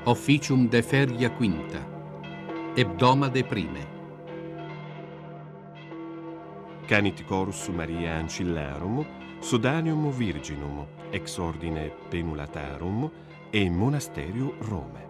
Officium de feria quinta, hebdomade prime. Canit chorus Maria Ancillarum, Sodanium Virginum, ex ordine Penulatarum, e Monasterio Rome.